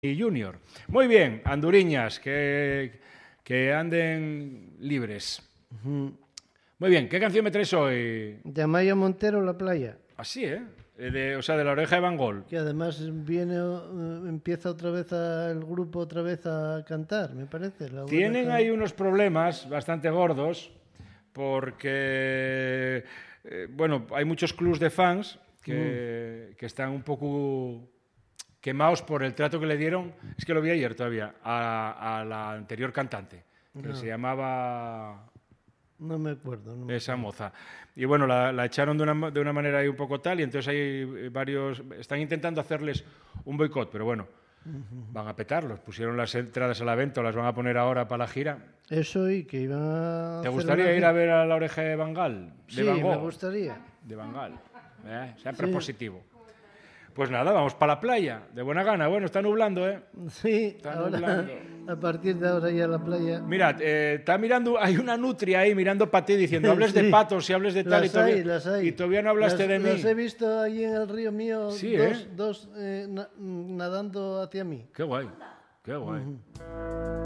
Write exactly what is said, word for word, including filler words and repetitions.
y Junior. Muy bien, anduriñas, que, que anden libres. Uh-huh. Muy bien, ¿qué canción me traes hoy? De Amaia Montero, La playa. Así, ¿eh? De, o sea, de La oreja de Van Gogh. Que además viene, uh, empieza otra vez a, el grupo otra vez a cantar, me parece. La Tienen oreja... ahí unos problemas bastante gordos porque, eh, bueno, hay muchos clubs de fans que, uh. que están un poco quemados por el trato que le dieron, es que lo vi ayer todavía, a, a la anterior cantante, que no. se llamaba... No me acuerdo. No me esa acuerdo. moza. Y bueno, la, la echaron de una, de una manera ahí un poco tal, y entonces hay varios... Están intentando hacerles un boicot, pero bueno, uh-huh. van a petarlos. Pusieron las entradas a la venta, las van a poner ahora para la gira. Eso y que iban a... ¿Te gustaría ir a ver a La oreja de Van Gogh? Sí, Van Gogh? me gustaría. De Van Gogh. ¿Eh? Siempre sí. positivo. Pues nada, vamos para la playa, de buena gana. Bueno, está nublando, ¿eh? Sí, está ahora, nublando. A partir de ahora ya la playa... Mirad, eh, está mirando, hay una nutria ahí mirando para ti diciendo, hables sí. de patos y hables de tal, las y todavía, hay, las hay. y todavía no hablaste las, de mí. Las he visto ahí en el río mío, sí, dos, ¿eh? dos eh, na nadando hacia mí. Qué guay, qué guay. Uh-huh.